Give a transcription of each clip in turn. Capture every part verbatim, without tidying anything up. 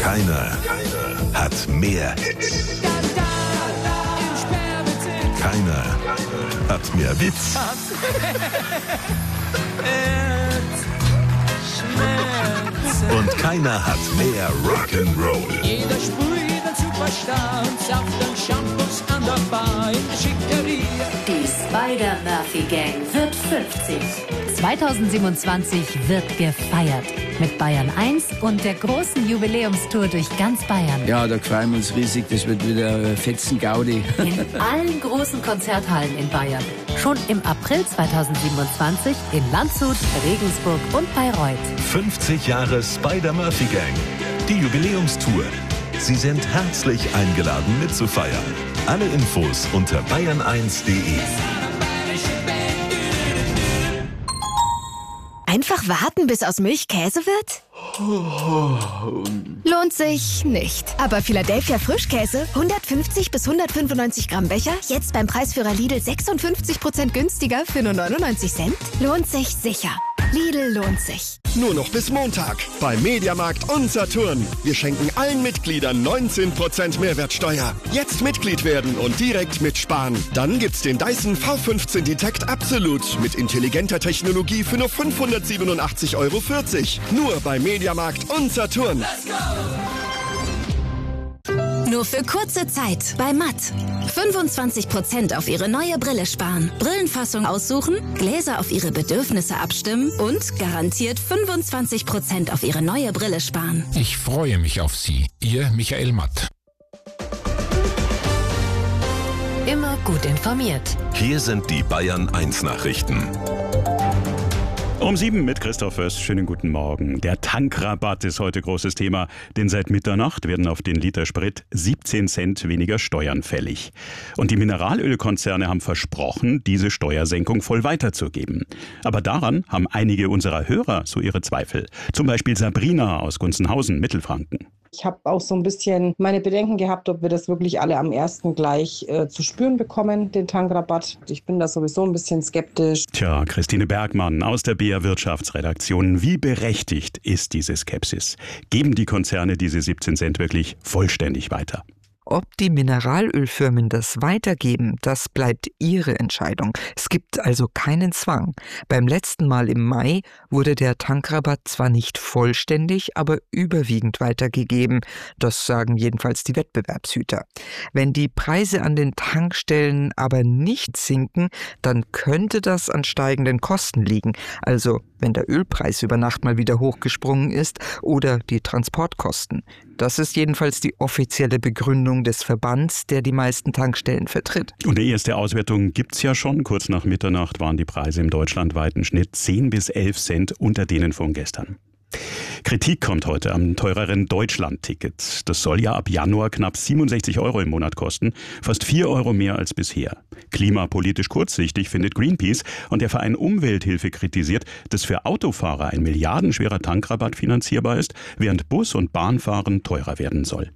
Keiner hat mehr Hits. Keiner hat mehr Witz. Und keiner hat mehr Rock'n'Roll. Jeder sprüht ein Superstar und sauft dann Shampoos an der Bar in der Schickeria. Die Spider-Murphy-Gang wird fünfzig. zweitausendsiebenundzwanzig wird gefeiert. Mit Bayern eins und der großen Jubiläumstour durch ganz Bayern. Ja, da freuen wir uns riesig. Das wird wieder Fetzen-Gaudi. In allen großen Konzerthallen in Bayern. Schon im April zweitausendsiebenundzwanzig in Landshut, Regensburg und Bayreuth. fünfzig Jahre Spider-Murphy-Gang. Die Jubiläumstour. Sie sind herzlich eingeladen mitzufeiern. Alle Infos unter bayern eins punkt de. Einfach warten, bis aus Milch Käse wird? Lohnt sich nicht. Aber Philadelphia Frischkäse, hundertfünfzig bis hundertfünfundneunzig Gramm Becher, jetzt beim Preisführer Lidl sechsundfünfzig Prozent günstiger für nur neunundneunzig Cent? Lohnt sich sicher. Lidl lohnt sich. Nur noch bis Montag bei Mediamarkt und Saturn. Wir schenken allen Mitgliedern neunzehn Prozent Mehrwertsteuer. Jetzt Mitglied werden und direkt mitsparen. Dann gibt's den Dyson V fünfzehn Detect Absolut mit intelligenter Technologie für nur fünfhundertsiebenundachtzig Euro vierzig. Nur bei Mediamarkt und Saturn. Nur für kurze Zeit bei Matt. fünfundzwanzig Prozent auf Ihre neue Brille sparen. Brillenfassung aussuchen, Gläser auf Ihre Bedürfnisse abstimmen und garantiert fünfundzwanzig Prozent auf Ihre neue Brille sparen. Ich freue mich auf Sie. Ihr Michael Matt. Immer gut informiert. Hier sind die Bayern eins Nachrichten. Um sieben mit Christoph Föß. Schönen guten Morgen. Der Tankrabatt ist heute großes Thema, denn seit Mitternacht werden auf den Liter Sprit siebzehn Cent weniger Steuern fällig. Und die Mineralölkonzerne haben versprochen, diese Steuersenkung voll weiterzugeben. Aber daran haben einige unserer Hörer so ihre Zweifel. Zum Beispiel Sabrina aus Gunzenhausen, Mittelfranken. Ich habe auch so ein bisschen meine Bedenken gehabt, ob wir das wirklich alle am ersten gleich äh, zu spüren bekommen, den Tankrabatt. Ich bin da sowieso ein bisschen skeptisch. Tja, Christine Bergmann aus der B R Wirtschaftsredaktion. Wie berechtigt ist diese Skepsis? Geben die Konzerne diese siebzehn Cent wirklich vollständig weiter? Ob die Mineralölfirmen das weitergeben, das bleibt ihre Entscheidung. Es gibt also keinen Zwang. Beim letzten Mal im Mai wurde der Tankrabatt zwar nicht vollständig, aber überwiegend weitergegeben. Das sagen jedenfalls die Wettbewerbshüter. Wenn die Preise an den Tankstellen aber nicht sinken, dann könnte das an steigenden Kosten liegen. Also wenn der Ölpreis über Nacht mal wieder hochgesprungen ist oder die Transportkosten. Das ist jedenfalls die offizielle Begründung des Verbands, der die meisten Tankstellen vertritt. Und die erste Auswertung gibt's ja schon. Kurz nach Mitternacht waren die Preise im deutschlandweiten Schnitt zehn bis elf Cent unter denen von gestern. Kritik kommt heute am teureren Deutschland-Ticket. Das soll ja ab Januar knapp siebenundsechzig Euro im Monat kosten, fast vier Euro mehr als bisher. Klimapolitisch kurzsichtig findet Greenpeace und der Verein Umwelthilfe kritisiert, dass für Autofahrer ein milliardenschwerer Tankrabatt finanzierbar ist, während Bus- und Bahnfahren teurer werden soll.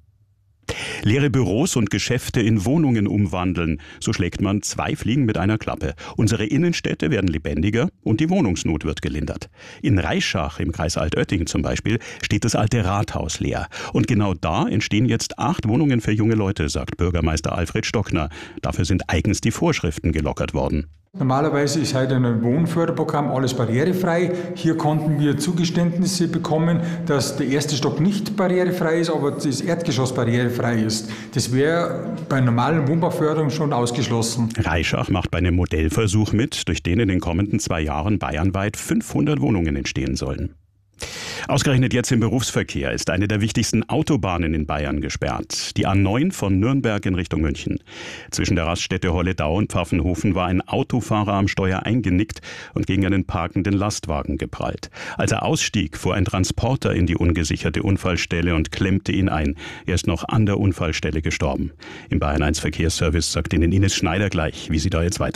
Leere Büros und Geschäfte in Wohnungen umwandeln. So schlägt man zwei Fliegen mit einer Klappe. Unsere Innenstädte werden lebendiger und die Wohnungsnot wird gelindert. In Reischach im Kreis Altötting zum Beispiel steht das alte Rathaus leer. Und genau da entstehen jetzt acht Wohnungen für junge Leute, sagt Bürgermeister Alfred Stockner. Dafür sind eigens die Vorschriften gelockert worden. Normalerweise ist heute ein Wohnförderprogramm alles barrierefrei. Hier konnten wir Zugeständnisse bekommen, dass der erste Stock nicht barrierefrei ist, aber das Erdgeschoss barrierefrei ist. Das wäre bei normalen Wohnbauförderung schon ausgeschlossen. Reischach macht bei einem Modellversuch mit, durch den in den kommenden zwei Jahren bayernweit fünfhundert Wohnungen entstehen sollen. Ausgerechnet jetzt im Berufsverkehr ist eine der wichtigsten Autobahnen in Bayern gesperrt. Die A neun von Nürnberg in Richtung München. Zwischen der Raststätte Holledau und Pfaffenhofen war ein Autofahrer am Steuer eingenickt und gegen einen parkenden Lastwagen geprallt. Als er ausstieg, fuhr ein Transporter in die ungesicherte Unfallstelle und klemmte ihn ein. Er ist noch an der Unfallstelle gestorben. Im Bayern eins Verkehrsservice sagt Ihnen Ines Schneider gleich, wie sie da jetzt weiter